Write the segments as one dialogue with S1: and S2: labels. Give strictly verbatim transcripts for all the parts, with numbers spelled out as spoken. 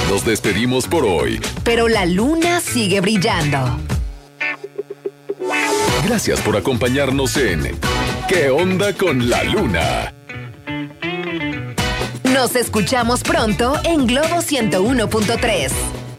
S1: Nos despedimos por hoy,
S2: pero la luna sigue brillando.
S1: Gracias por acompañarnos en ¿Qué onda con la luna?
S2: Nos escuchamos pronto en Globo ciento uno punto tres.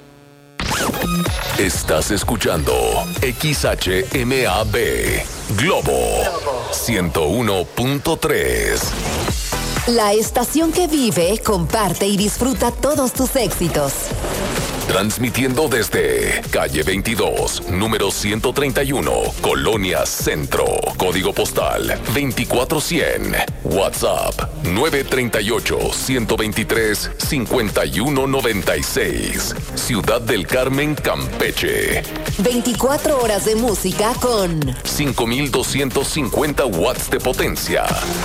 S1: Estás escuchando X H M A B Globo ciento uno punto tres.
S2: La estación que vive, comparte y disfruta todos tus éxitos.
S1: Transmitiendo desde calle veintidós, número ciento treinta y uno, Colonia Centro. Código postal veinticuatro cien. WhatsApp nueve tres ocho, uno dos tres, cinco uno nueve seis. Ciudad del Carmen, Campeche.
S2: veinticuatro horas de música con
S1: cinco mil doscientos cincuenta watts de potencia.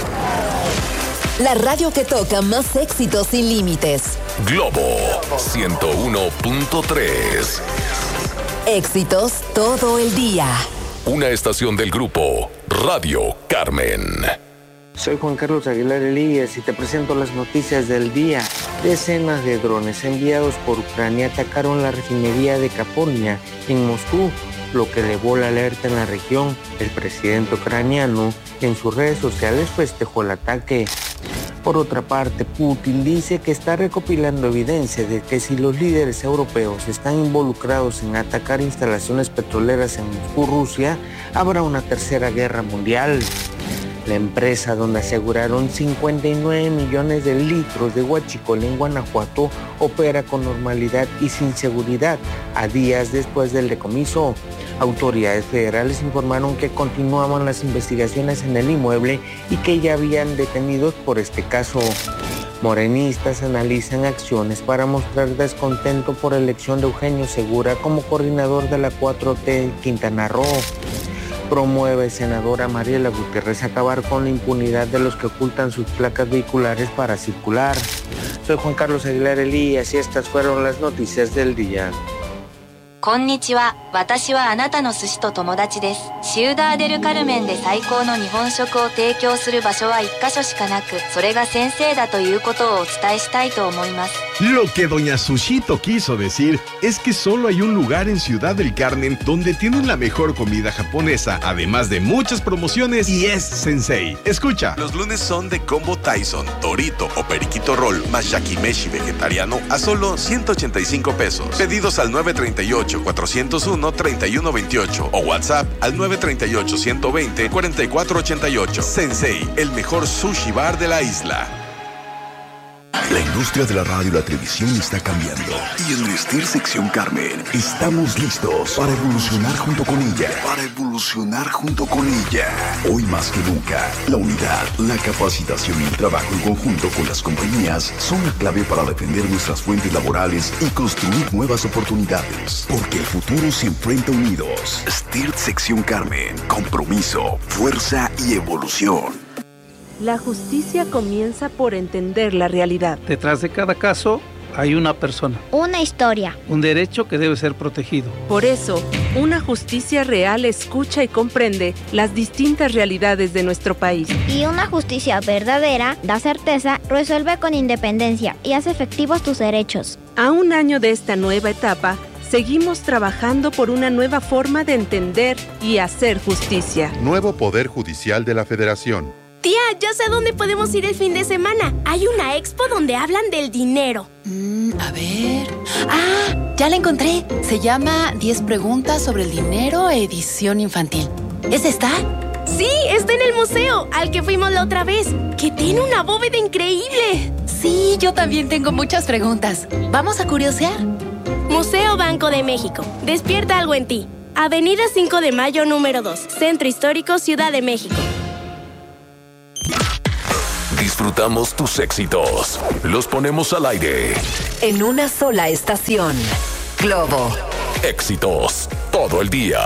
S2: La radio que toca más éxitos sin límites.
S1: Globo ciento uno punto tres.
S2: Éxitos todo el día.
S1: Una estación del grupo Radio Carmen.
S3: Soy Juan Carlos Aguilar Elías y te presento las noticias del día. Decenas de drones enviados por Ucrania atacaron la refinería de Kaponia en Moscú, lo que elevó la alerta en la región. El presidente ucraniano en sus redes sociales festejó el ataque. Por otra parte, Putin dice que está recopilando evidencia de que si los líderes europeos están involucrados en atacar instalaciones petroleras en Moscú, Rusia, habrá una tercera guerra mundial. La empresa donde aseguraron cincuenta y nueve millones de litros de huachicol en Guanajuato opera con normalidad y sin seguridad a días después del decomiso. Autoridades federales informaron que continuaban las investigaciones en el inmueble y que ya habían detenidos por este caso. Morenistas analizan acciones para mostrar descontento por la elección de Eugenio Segura como coordinador de la cuatro T en Quintana Roo. Promueve senadora Mariela Gutiérrez acabar con la impunidad de los que ocultan sus placas vehiculares para circular. Soy Juan Carlos Aguilar Elías y estas fueron las noticias del día.
S4: こんにちは。私はあなたの寿司と友達です。シウダーデルカルメンで最高の日本食を提供する場所は一カ所しかなく、それが先生だということをお伝えしたいと思います。
S5: Lo que doña Sushito quiso decir es que solo hay un lugar en Ciudad del Carmen donde tienen la mejor comida japonesa, además de muchas promociones, y es Sensei. Escucha.
S6: Los lunes son de combo Tyson, Torito o Periquito Roll más Yakimeshi vegetariano a solo ciento ochenta y cinco pesos. Pedidos al nueve tres ocho, cuatro cero uno, tres uno dos ocho o WhatsApp al nueve tres ocho, uno dos cero, cuatro cuatro ocho ocho. Sensei, el mejor sushi bar de la isla.
S7: La industria de la radio y la televisión está cambiando. Y en Vestir Sección Carmen estamos listos para evolucionar junto con ella. Para evolucionar junto con ella. Hoy más que nunca, la unidad, la capacitación y el trabajo en conjunto con las compañías son la clave para defender nuestras fuentes laborales y construir nuevas oportunidades. Porque el futuro se enfrenta unidos. Vestir Sección Carmen. Compromiso, fuerza y evolución.
S8: La justicia comienza por entender la realidad.
S9: Detrás de cada caso hay una persona.
S10: Una historia.
S9: Un derecho que debe ser protegido.
S8: Por eso, una justicia real escucha y comprende las distintas realidades de nuestro país.
S10: Y una justicia verdadera da certeza, resuelve con independencia y hace efectivos tus derechos.
S8: A un año de esta nueva etapa, seguimos trabajando por una nueva forma de entender y hacer justicia.
S11: Nuevo Poder Judicial de la Federación.
S12: Tía, ya sé dónde podemos ir el fin de semana. Hay una expo donde hablan del dinero.
S13: Mm, a ver... ¡Ah! Ya la encontré. Se llama diez preguntas sobre el dinero, edición infantil. ¿Es esta?
S12: Sí, está en el museo, al que fuimos la otra vez. Que tiene una bóveda increíble.
S13: Sí, yo también tengo muchas preguntas. ¿Vamos a curiosear?
S12: Museo Banco de México. Despierta algo en ti. Avenida cinco de mayo, número dos. Centro Histórico, Ciudad de México.
S1: Disfrutamos tus éxitos. Los ponemos al aire.
S2: En una sola estación. Globo.
S1: Éxitos todo el día.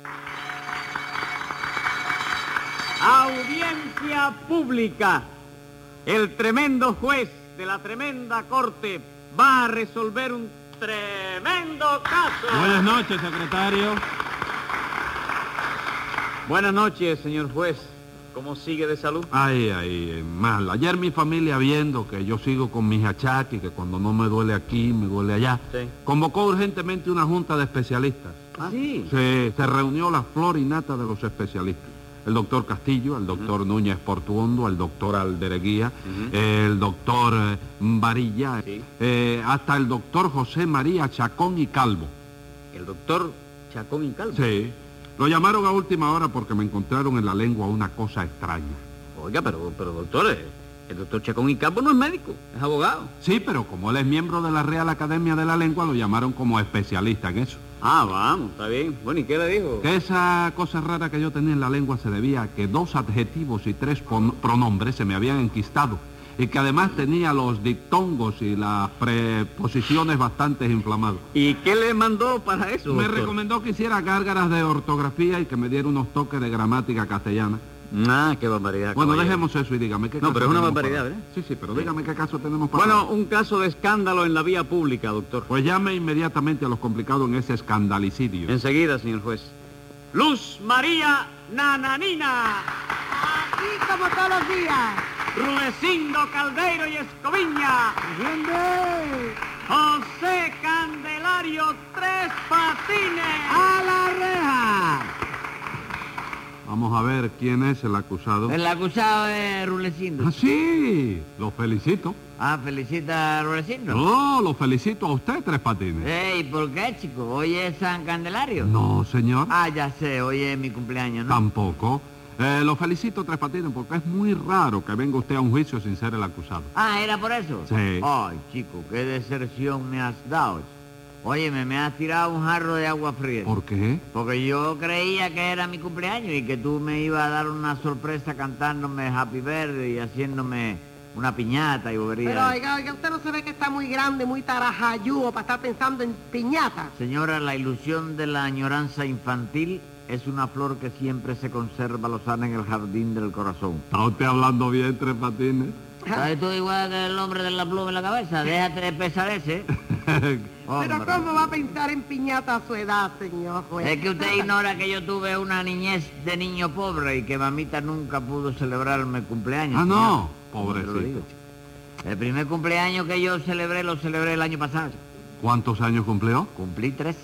S14: Audiencia pública. El tremendo juez de la tremenda corte va a resolver un tremendo caso.
S15: Buenas noches, secretario.
S14: Buenas noches, señor juez. ¿Cómo sigue de salud?
S15: Ay, ay, mal. Ayer mi familia, viendo que yo sigo con mis achaques, que cuando no me duele aquí, me duele allá,
S14: Sí.
S15: convocó urgentemente una junta de especialistas.
S14: ¿Ah, sí?
S15: Se, se reunió la flor y nata de los especialistas. El doctor Castillo, el doctor uh-huh. Núñez Portuondo, el doctor Aldereguía, uh-huh. el doctor eh, Varilla, sí. eh, hasta el doctor José María Chacón y Calvo.
S14: ¿El doctor Chacón y Calvo?
S15: Sí. Lo llamaron a última hora porque me encontraron en la lengua una cosa extraña.
S14: Oiga, pero, pero doctor, el doctor Chacón y Calvo no es médico, es abogado.
S15: Sí, pero como él es miembro de la Real Academia de la Lengua, lo llamaron como especialista en eso.
S14: Ah, vamos, está bien. Bueno, ¿y qué le dijo?
S15: Que esa cosa rara que yo tenía en la lengua se debía a que dos adjetivos y tres pronombres se me habían enquistado. Y que además tenía los diptongos y las preposiciones bastante inflamados.
S14: ¿Y qué le mandó para eso,
S15: Me
S14: doctor?
S15: recomendó que hiciera gárgaras de ortografía y que me diera unos toques de gramática castellana.
S14: Ah, qué barbaridad.
S15: Bueno,
S14: caballero.
S15: dejemos eso y dígame qué
S14: No,
S15: caso
S14: pero es una
S15: tenemos
S14: barbaridad,
S15: para...
S14: ¿verdad?
S15: Sí, sí, pero dígame qué caso tenemos para...
S14: Bueno, un caso de escándalo en la vía pública, doctor.
S15: Pues llame inmediatamente a los complicados en ese escandalicidio.
S14: Enseguida, señor juez. Luz María Nananina.
S16: Aquí como todos los días.
S14: Rudecindo Caldeiro y Escoviña.
S16: ¿Dónde?
S14: José Candelario Tres Patines.
S16: ¡A la reja!
S15: Vamos a ver quién es el acusado.
S17: El acusado es Rulecindo.
S15: Ah, sí, lo felicito.
S17: Ah, felicita a Rulecindo.
S15: No, lo felicito a usted, Tres Patines.
S17: Ey, ¿por qué, chico? ¿Hoy es San Candelario?
S15: No, señor.
S17: Ah, ya sé, hoy es mi cumpleaños, ¿no?
S15: Tampoco. Eh, lo felicito, Tres Patines, porque es muy raro que venga usted a un juicio sin ser el acusado.
S17: Ah, ¿era por eso?
S15: Sí.
S17: Ay, chico, qué deserción me has dado. Óyeme, me has tirado un jarro de agua fría.
S15: ¿Por qué?
S17: Porque yo creía que era mi cumpleaños y que tú me ibas a dar una sorpresa cantándome Happy Birthday y haciéndome una piñata y bobería.
S16: Pero oiga, oiga, usted no se ve que está muy grande, muy tarajayúo para estar pensando en piñata.
S17: Señora, la ilusión de la añoranza infantil es una flor que siempre se conserva lozana en el jardín del corazón.
S15: ¿Está usted hablando bien, Tres Patines?
S17: ¿Sabes tú igual que el hombre de la pluma en la cabeza? Déjate de pesadeces.
S16: Pero ¿cómo va a pensar en piñata a su edad, señor juez?
S17: Es que usted ignora que yo tuve una niñez de niño pobre y que mamita nunca pudo celebrarme el cumpleaños.
S15: Ah, no,
S17: señor.
S15: pobrecito.
S17: Digo, el primer cumpleaños que yo celebré, lo celebré el año pasado.
S15: ¿Cuántos años cumplió?
S17: Cumplí tres.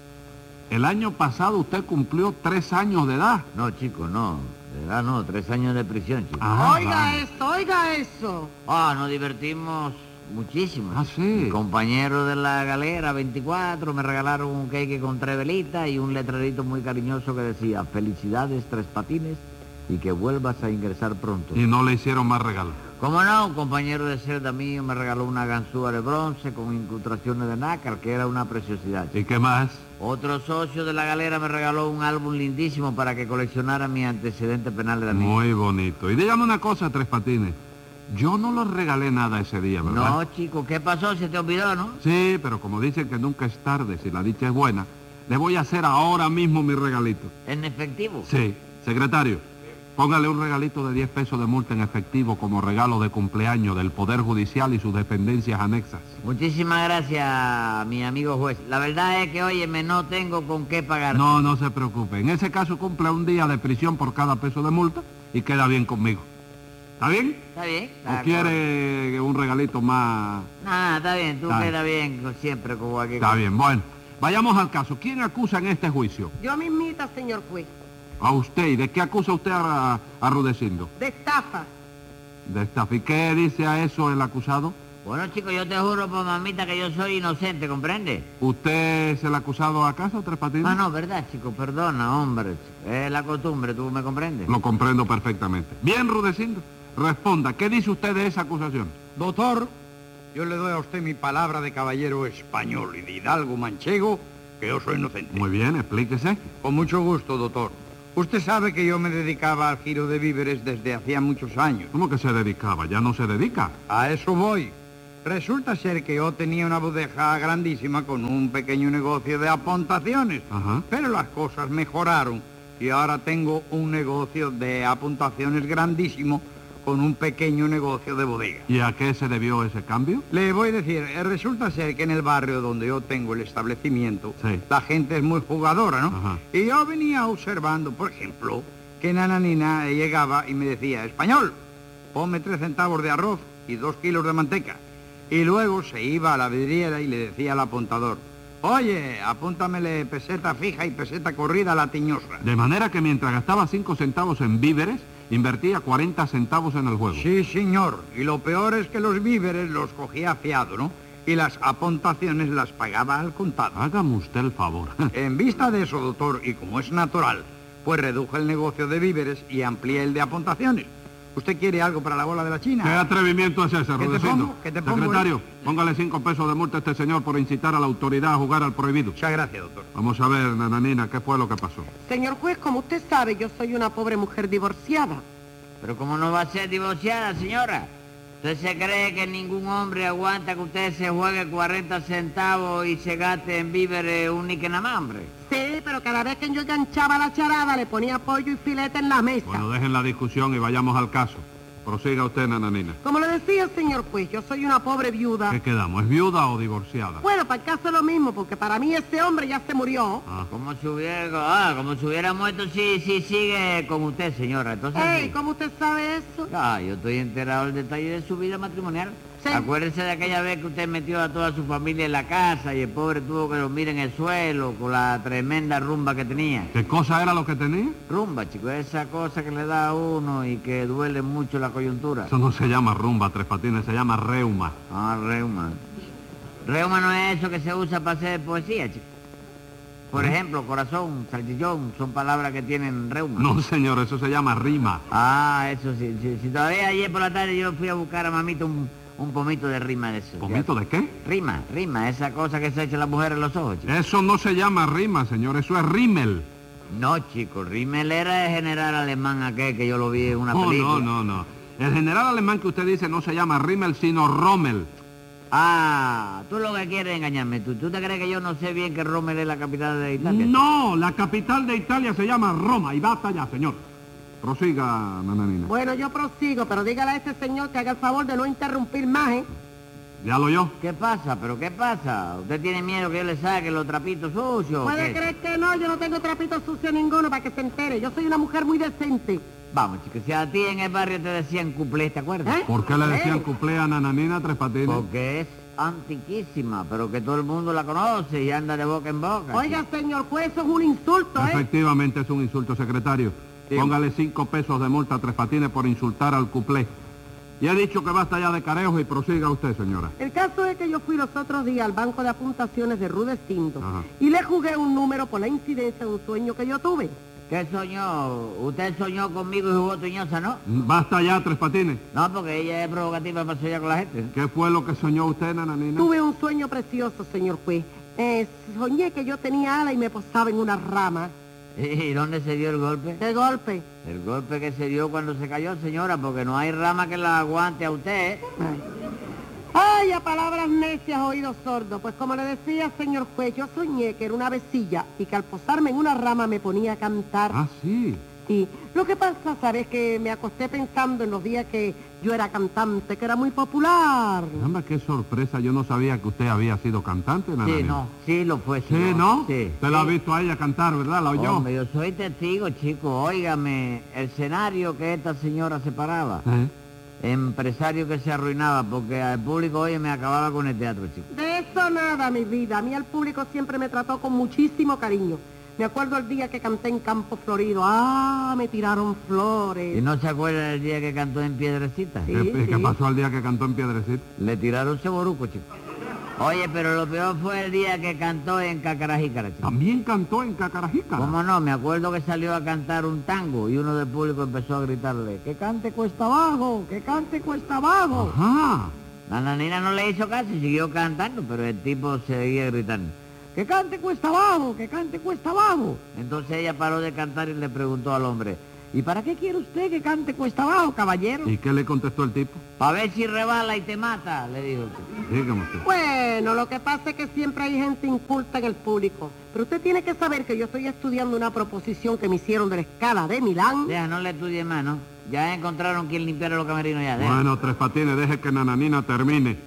S15: El año pasado usted cumplió tres años de edad.
S17: No, chico, no. De edad no, tres años de prisión, chico.
S15: Ah,
S16: oiga
S15: vale.
S16: eso, oiga eso.
S17: Ah, nos divertimos muchísimo.
S15: Ah, sí.
S17: Mi compañero de la galera, veinticuatro, me regalaron un cake con tres velitas y un letrerito muy cariñoso que decía: felicidades, Tres Patines, y que vuelvas a ingresar pronto.
S15: Y no le hicieron más regalos.
S17: ¿Cómo no? Un compañero de celda mío me regaló una ganzúa de bronce con incrustaciones de nácar, que era una preciosidad.
S15: ¿Y qué más?
S17: Otro socio de la galera me regaló un álbum lindísimo para que coleccionara mi antecedente penal de la niña.
S15: Muy bonito. Y dígame una cosa, Tres Patines. Yo no le regalé nada ese día, ¿verdad?
S17: No, chico, ¿qué pasó? Se te olvidó, ¿no?
S15: Sí, pero como dicen que nunca es tarde si la dicha es buena, le voy a hacer ahora mismo mi regalito.
S17: ¿En efectivo?
S15: Sí. Secretario, póngale un regalito de diez pesos de multa en efectivo como regalo de cumpleaños del Poder Judicial y sus dependencias anexas.
S17: Muchísimas gracias, mi amigo juez. La verdad es que, óyeme, no tengo con qué pagar.
S15: No, no se preocupe. En ese caso cumple un día de prisión por cada peso de multa y queda bien conmigo. ¿Está bien?
S17: Está bien.
S15: ¿O quiere un regalito más?
S17: Nada, está bien. Tú
S15: Está
S17: queda bien siempre con cualquier
S15: Está
S17: cosa.
S15: bien. Bueno, vayamos al caso. ¿Quién acusa en este juicio?
S16: Yo mismita, señor juez.
S15: A usted. ¿Y de qué acusa usted a, a Rudecindo?
S16: De estafa.
S15: De estafa. ¿Y qué dice a eso el acusado?
S17: Bueno, chico, yo te juro por mamita que yo soy inocente, ¿comprende?
S15: ¿Usted es el acusado acaso, Tres Patines?
S17: Ah, no, verdad, chico, perdona, hombre. Es la costumbre, ¿tú me comprendes?
S15: Lo comprendo perfectamente. Bien, Rudecindo. Responda, ¿qué dice usted de esa acusación?
S18: Doctor, yo le doy a usted mi palabra de caballero español y de hidalgo manchego que yo soy inocente.
S15: Muy bien, explíquese.
S18: Con mucho gusto, doctor. Usted sabe que yo me dedicaba al giro de víveres desde hacía muchos años.
S15: ¿Cómo que se dedicaba? ¿Ya no se dedica?
S18: A eso voy. Resulta ser que yo tenía una bodega grandísima con un pequeño negocio de apuntaciones.
S15: Ajá.
S18: Pero las cosas mejoraron y ahora tengo un negocio de apuntaciones grandísimo con un pequeño negocio de bodega.
S15: ¿Y a qué se debió ese cambio?
S18: Le voy a decir, eh, resulta ser que en el barrio donde yo tengo el establecimiento,
S15: sí,
S18: la gente es muy jugadora, ¿no?
S15: Ajá.
S18: Y yo venía observando, por ejemplo, que Nananina llegaba y me decía, español, ponme tres centavos de arroz y dos kilos de manteca. Y luego se iba a la vidriera y le decía al apuntador, oye, apúntamele peseta fija y peseta corrida a la tiñosa.
S15: De manera que mientras gastaba cinco centavos en víveres, invertía cuarenta centavos en el juego.
S18: Sí, señor. Y lo peor es que los víveres los cogía fiado, ¿no? Y las apuntaciones las pagaba al contado.
S15: Hágame usted el favor.
S18: En vista de eso, doctor, y como es natural, pues reduje el negocio de víveres y amplié el de apuntaciones. ¿Usted quiere algo para la bola de la China?
S15: ¿Qué atrevimiento es ese,
S18: ¿Qué te
S15: Rudecindo?
S18: pongo? ¿Qué te pongo,
S15: Secretario,
S18: eh?
S15: póngale cinco pesos de multa a este señor por incitar a la autoridad a jugar al prohibido.
S18: Muchas gracias, doctor.
S15: Vamos a ver, Nananina, ¿qué fue lo que pasó?
S16: Señor juez, como usted sabe, yo soy una pobre mujer divorciada.
S17: Pero ¿cómo no va a ser divorciada, señora? ¿Usted se cree que ningún hombre aguanta que usted se juegue cuarenta centavos y se gaste en víveres un niquenamambre?
S16: Sí, pero cada vez que yo enganchaba la charada le ponía pollo y filete en la mesa.
S15: Bueno, dejen la discusión y vayamos al caso. Prosiga usted, Nananina.
S16: Como le decía, señor juez, yo soy una pobre viuda.
S15: ¿Qué quedamos? ¿Es viuda o divorciada?
S16: Bueno, para el caso es lo mismo, porque para mí ese hombre ya se murió.
S15: Ah.
S17: Como si hubiera, ah, como si hubiera muerto, sí, sí, sigue con usted, señora. Entonces,
S16: Ey,
S17: sí.
S16: ¿cómo usted sabe eso?
S17: Ah, yo estoy enterado del detalle de su vida matrimonial. Sí. Acuérdese de aquella vez que usted metió a toda su familia en la casa y el pobre tuvo que dormir en el suelo con la tremenda rumba que tenía.
S15: ¿Qué cosa era lo que tenía?
S17: Rumba, chico, esa cosa que le da a uno y que duele mucho la coyuntura.
S15: Eso no se llama rumba, Tres Patines, se llama reuma.
S17: Ah, reuma. Reuma no es eso que se usa para hacer poesía, chico. Por ejemplo, corazón, salchichón, son palabras que tienen reuma.
S15: No, señor, eso se llama rima.
S17: Ah, eso sí. Si, si todavía ayer por la tarde yo fui a buscar a mamita un, un pomito de rima de eso.
S15: ¿Pomito de qué?
S17: Rima, rima, esa cosa que se echa la mujer en los ojos, chico.
S15: Eso no se llama rima, señor, eso es rímel.
S17: No, chico, rímel era el general alemán aquel que yo lo vi en una
S15: oh,
S17: película.
S15: No, no, no. El general alemán que usted dice no se llama rímel, sino Rommel.
S17: Ah, tú lo que quieres engañarme. ¿Tú, ¿Tú te crees que yo no sé bien que Rommel es la capital de Italia?
S15: No, la capital de Italia se llama Roma y basta ya, señor. Prosiga, Nananina.
S16: Bueno, yo prosigo, pero dígale a este señor que haga el favor de no interrumpir más, ¿eh?
S15: Ya lo oyó.
S17: ¿Qué pasa? ¿Pero qué pasa? ¿Usted tiene miedo que yo le saque los trapitos sucios?
S16: ¿Puede creer que no? Yo no tengo trapito sucio ninguno para que se entere. Yo soy una mujer muy decente.
S17: Vamos, chicos, si a ti en el barrio te decían cuplé, ¿te acuerdas?
S16: ¿Eh?
S15: ¿Por qué le decían cuplé a Nananina Tres Patines?
S17: Porque es antiquísima, pero que todo el mundo la conoce y anda de boca en boca.
S16: Oiga,
S17: chico.
S16: Señor juez, eso es un insulto, ¿eh?
S15: Efectivamente es un insulto, secretario. Sí. Póngale cinco pesos de multa a Tres Patines por insultar al cuplé. Y he dicho que basta ya de careos y prosiga usted, señora.
S16: El caso es que yo fui los otros días al banco de apuntaciones de Rudecindo y le jugué un número por la incidencia de un sueño que yo tuve.
S17: ¿Qué soñó? Usted soñó conmigo y jugó tuñosa, ¿no?
S15: Basta ya, Tres Patines.
S17: No, porque ella es provocativa para soñar con la gente.
S15: ¿Qué fue lo que soñó usted, Nananina?
S16: Tuve un sueño precioso, señor juez. Eh, soñé que yo tenía alas y me posaba en una rama.
S17: ¿Y dónde se dio el golpe?
S16: ¿Qué golpe?
S17: El golpe que se dio cuando se cayó, señora, porque no hay rama que la aguante a usted.
S16: Ay. Ay, a palabras necias, oídos sordos. Pues como le decía, señor juez, yo soñé que era una avecilla y que al posarme en una rama me ponía a cantar.
S15: Ah, sí.
S16: Sí. Lo que pasa, ¿sabes? Que me acosté pensando en los días que yo era cantante, que era muy popular.
S15: Caramba, qué sorpresa. Yo no sabía que usted había sido cantante, Nananina.
S17: Sí, no. Sí lo fue, señor.
S15: ¿Sí, no?
S17: Sí.
S15: Usted la ha visto a ella cantar, ¿verdad? ¿La oyó?
S17: Hombre, yo soy testigo, chico. Óigame, el escenario que esta señora se paraba.
S15: ¿Eh?
S17: Empresario que se arruinaba porque al público, oye, me acababa con el teatro, chico.
S16: De eso nada, mi vida. A mí el público siempre me trató con muchísimo cariño. Me acuerdo el día que canté en Campo Florido. ¡Ah! Me tiraron flores.
S17: ¿Y no se acuerda del día que cantó en Piedrecita?
S16: Sí,
S15: ¿Qué,
S16: sí.
S15: ¿Qué pasó el día que cantó en Piedrecita?
S17: Le tiraron ceboruco, chico. Oye, pero lo peor fue el día que cantó en Cacarajícara, chico.
S15: ¿También cantó en Cacarajícara?
S17: ¿Cómo no? Me acuerdo que salió a cantar un tango y uno del público empezó a gritarle, ¡que cante cuesta abajo! ¡Que cante cuesta abajo!
S15: Ajá.
S17: La nanina no le hizo caso y siguió cantando, pero el tipo seguía gritando, ¡que cante cuesta abajo! ¡Que cante cuesta abajo! Entonces ella paró de cantar y le preguntó al hombre, ¿y para qué quiere usted que cante cuesta abajo, caballero?
S15: ¿Y qué le contestó el tipo?
S17: Para ver si rebala y te mata, le dijo.
S15: Dígame usted.
S16: Bueno, lo que pasa es que siempre hay gente inculta en el público. Pero usted tiene que saber que yo estoy estudiando una proposición que me hicieron de la escala de Milán.
S17: Deja, no le estudie más, ¿no? Ya encontraron quien limpiara los camerinos ya, deja.
S15: Bueno, Tres Patines, deje que Nananina termine.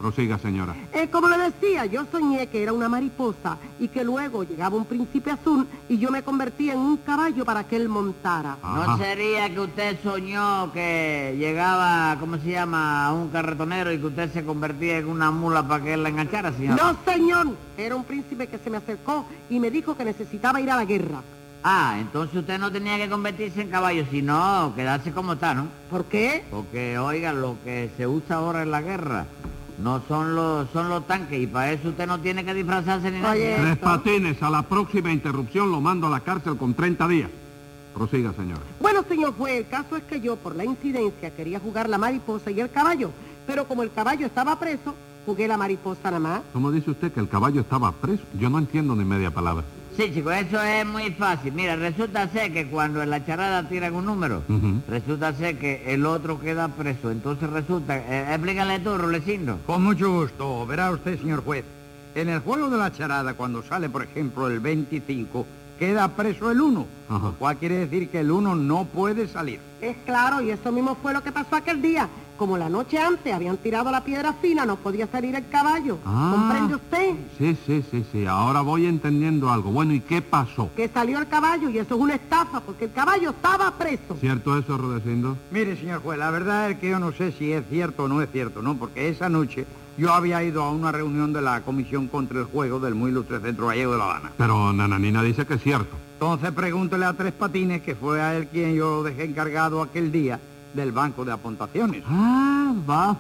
S15: prosiga, señora.
S16: Eh, como le decía, yo soñé que era una mariposa y que luego llegaba un príncipe azul y yo me convertía en un caballo para que él montara.
S17: Ajá. ¿No sería que usted soñó que llegaba, ¿cómo se llama?, un carretonero y que usted se convertía en una mula para que él la enganchara, señor?
S16: No, señor. Era un príncipe que se me acercó y me dijo que necesitaba ir a la guerra.
S17: Ah, entonces usted no tenía que convertirse en caballo, sino quedarse como está, ¿no?
S16: ¿Por qué?
S17: Porque, oiga, lo que se usa ahora en la guerra no son los son los tanques y para eso usted no tiene que disfrazarse ni nada.
S15: Tres Patines, a la próxima interrupción lo mando a la cárcel con treinta días. Prosiga, señor.
S16: Bueno, señor juez, el caso es que yo, por la incidencia, quería jugar la mariposa y el caballo, pero como el caballo estaba preso, jugué la mariposa nada más.
S15: ¿Cómo dice usted que el caballo estaba preso? Yo no entiendo ni media palabra.
S17: Sí, chicos, eso es muy fácil. Mira, resulta ser que cuando en la charada tiran un número, uh-huh. resulta ser que el otro queda preso. Entonces resulta... Eh, explícale tú, Rulecindo.
S18: Con mucho gusto. Verá usted, señor juez. En el juego de la charada, cuando sale, por ejemplo, el veinticinco, queda preso el uno. Uh-huh. Lo cual quiere decir que el uno no puede salir.
S16: Es claro, y eso mismo fue lo que pasó aquel día. Como la noche antes habían tirado la piedra fina, no podía salir el caballo. Ah, ¿comprende usted?
S15: Sí, sí, sí, sí. Ahora voy entendiendo algo. Bueno, ¿y qué pasó?
S16: Que salió el caballo y eso es una estafa, porque el caballo estaba preso.
S15: ¿Cierto eso, Rudecindo?
S18: Mire, señor juez, la verdad es que yo no sé si es cierto o no es cierto, ¿no? Porque esa noche yo había ido a una reunión de la Comisión contra el Juego del muy ilustre Centro Gallego de La Habana.
S15: Pero Nananina dice que es cierto.
S18: Entonces pregúntele a Tres Patines, que fue a él quien yo dejé encargado aquel día del banco de apuntaciones.
S15: Ah,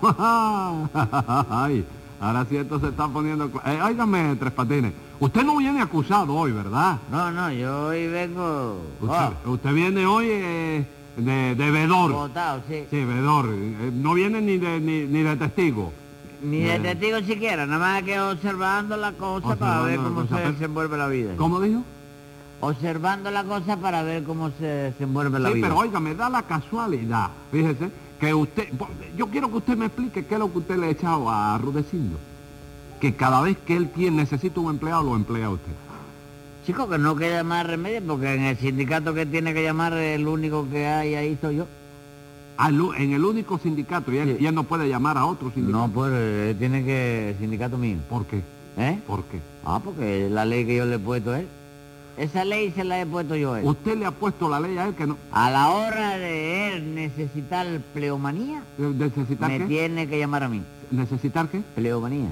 S15: vamos. Ay, ahora sí esto se está poniendo... Eh, óigame, Tres Patines, usted no viene acusado hoy, ¿verdad?
S17: No, no, yo hoy vengo...
S15: Usted, oh. usted viene hoy eh, de, de vedor.
S17: Votado, sí.
S15: Sí, vedor. Eh, no viene ni de, ni, ni de testigo.
S17: Ni de testigo siquiera, nada más que observando la cosa observando para ver cómo se desenvuelve la vida.
S15: ¿Cómo dijo?
S17: Observando la cosa para ver cómo se desenvuelve la
S15: sí,
S17: vida.
S15: Sí, pero oiga, me da la casualidad, fíjese, que usted... Yo quiero que usted me explique qué es lo que usted le ha echado a Rudecindo. Que cada vez que él tiene, necesita un empleado, lo emplea usted.
S17: Chico, que no queda más remedio, porque en el sindicato que tiene que llamar, el único que hay ahí soy yo.
S15: Ah, en el único sindicato, y él, sí. y él no puede llamar a otro sindicato.
S17: No, pues él tiene que... el sindicato mío.
S15: ¿Por qué?
S17: ¿Eh?
S15: ¿Por qué?
S17: Ah, porque es la ley que yo le he puesto a él. Esa ley se la he puesto yo a él.
S15: ¿Usted le ha puesto la ley a él que no?
S17: A la hora de él necesitar pleomanía,
S15: ¿necesitar
S17: me
S15: qué?
S17: tiene que llamar a mí.
S15: ¿Necesitar qué?
S17: Pleomanía.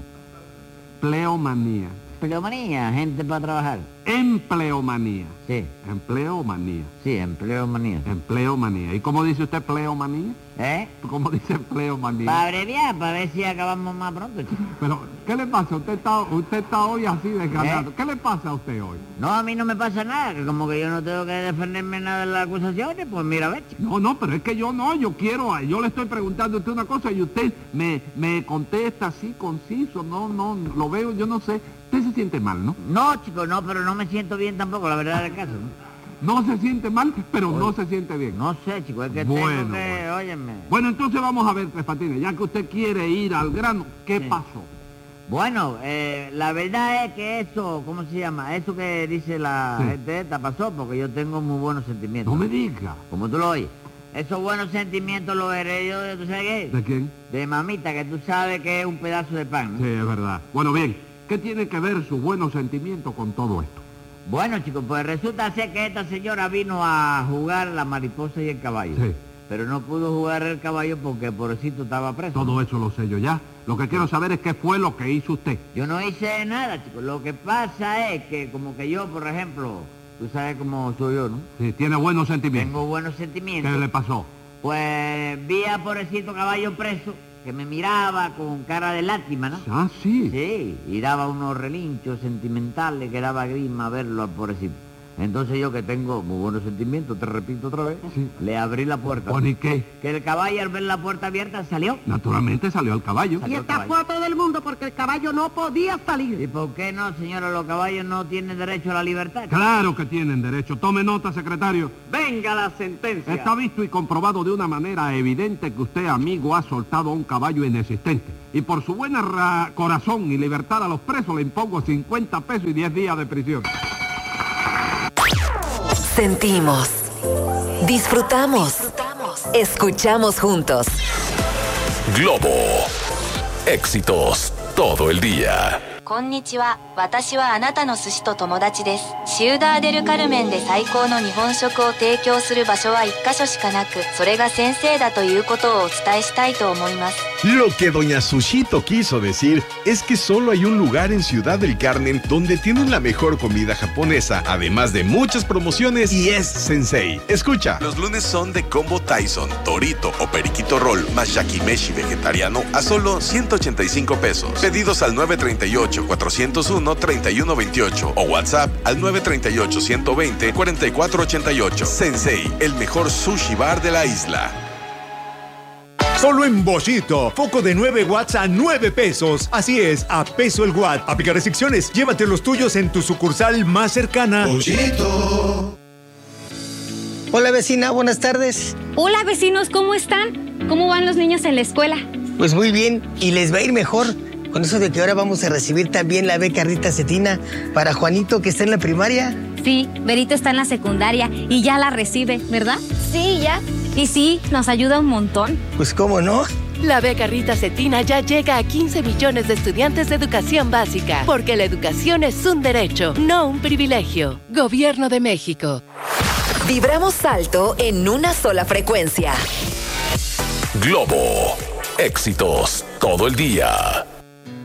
S15: Pleomanía.
S17: Pleomanía, gente para trabajar.
S15: Empleomanía.
S17: Sí.
S15: Empleomanía.
S17: Sí, empleomanía.
S15: Empleomanía. ¿Y cómo dice usted pleomanía?
S17: ¿Eh?
S15: ¿Cómo dice empleomanía?
S17: Para abreviar, para ver si acabamos más pronto, chico.
S15: Pero, ¿qué le pasa? Usted está, usted está hoy así desganado. ¿Eh? ¿Qué le pasa a usted hoy?
S17: No, a mí no me pasa nada, que como que yo no tengo que defenderme nada de las acusaciones, pues mira, ve, chico.
S15: No, no, pero es que yo no, yo quiero, yo le estoy preguntando a usted una cosa y usted me, me contesta así, conciso, no, no, lo veo, yo no sé. Usted se siente mal, ¿no?
S17: No, chico, no, pero no me siento bien tampoco, la verdad del caso, ¿no?
S15: No se siente mal, pero Oye, no se siente bien.
S17: No sé, chico, es que
S15: bueno,
S17: tengo que...
S15: Bueno.
S17: Óyeme.
S15: Bueno, entonces vamos a ver, Tres Patines, ya que usted quiere ir al grano, ¿qué sí. pasó?
S17: Bueno, eh, la verdad es que eso, ¿cómo se llama? Eso que dice la sí. gente esta pasó porque yo tengo muy buenos sentimientos.
S15: No me diga.
S17: Como tú lo oyes. Esos buenos sentimientos los heredé yo de, ¿tú sabes qué?
S15: ¿De quién?
S17: De mamita, que tú sabes que es un pedazo de pan, ¿no?
S15: Sí, es verdad. Bueno, bien, ¿qué tiene que ver sus buenos sentimientos con todo esto?
S17: Bueno, chicos, pues resulta ser que esta señora vino a jugar la mariposa y el caballo.
S15: Sí.
S17: Pero no pudo jugar el caballo porque el pobrecito estaba preso.
S15: Todo eso lo sé yo ya. Lo que quiero saber es qué fue lo que hizo usted.
S17: Yo no hice nada, chicos. Lo que pasa es que como que yo, por ejemplo, tú sabes cómo soy yo, ¿no?
S15: Sí, tiene buenos sentimientos.
S17: Tengo buenos sentimientos.
S15: ¿Qué le pasó?
S17: Pues vi a pobrecito caballo preso, que me miraba con cara de lástima, ¿no?
S15: Ah, sí.
S17: Sí, y daba unos relinchos sentimentales que daba grima verlo al pobrecito. Entonces yo, que tengo muy buenos sentimientos, te repito otra vez, sí. le abrí la puerta.
S15: ¿Por qué?
S17: Que el caballo al ver la puerta abierta salió.
S15: Naturalmente salió el caballo.
S16: Salió y estafó a todo el mundo porque el caballo no podía salir.
S17: ¿Y por qué no, señora? Los caballos no tienen derecho a la libertad.
S15: Claro que tienen derecho. Tome nota, secretario.
S14: Venga la sentencia.
S15: Está visto y comprobado de una manera evidente que usted, amigo, ha soltado a un caballo inexistente. Y por su buena corazón y libertad a los presos le impongo cincuenta pesos y diez días de prisión.
S2: Sentimos, disfrutamos, escuchamos juntos.
S1: Globo éxitos todo el día.
S4: こんにちは。私はあなたの寿司と友達です。シウダーデルカルメンで最高の日本食を提供する場所は一箇所しかなく、それが先生だということをお伝えしたいと思います。
S5: Lo que doña Sushito quiso decir es que solo hay un lugar en Ciudad del Carmen donde tienen la mejor comida japonesa, además de muchas promociones, y es Sensei. Escucha.
S6: Los lunes son de combo Tyson, Torito o Periquito Roll más Yakimeshi vegetariano a solo ciento ochenta y cinco pesos. Pedidos al nueve tres ocho, cuatro cero uno, tres uno dos ocho o WhatsApp al nueve tres ocho, uno dos cero, cuatro cuatro ocho ocho. Sensei, el mejor sushi bar de la isla.
S19: Solo en Boschito, foco de nueve watts a nueve pesos. Así es, a peso el watt. Aplica restricciones. Llévate los tuyos en tu sucursal más cercana. Boschito.
S20: Hola vecina, buenas tardes.
S21: Hola vecinos, ¿cómo están? ¿Cómo van los niños en la escuela?
S20: Pues muy bien, y les va a ir mejor. Con eso de que ahora vamos a recibir también la beca Rita Cetina para Juanito, que está en la primaria.
S21: Sí, Berito está en la secundaria y ya la recibe, ¿verdad?
S10: Sí, ya.
S21: Y sí, nos ayuda un montón.
S20: Pues cómo no.
S22: La beca Rita Cetina ya llega a quince millones de estudiantes de educación básica, porque la educación es un derecho, no un privilegio. Gobierno de México.
S2: Vibramos alto en una sola frecuencia.
S1: Globo, éxitos todo el día.